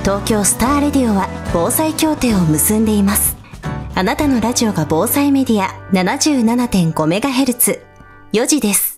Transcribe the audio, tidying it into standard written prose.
東京スターレディオは防災協定を結んでいます。あなたのラジオが防災メディア 77.5MHz 4時です。